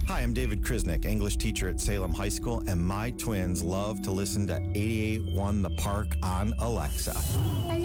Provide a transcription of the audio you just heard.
Hi, I'm David Krisnick, English teacher at Salem High School, and my twins love to listen to 88.1 The Park on Alexa. I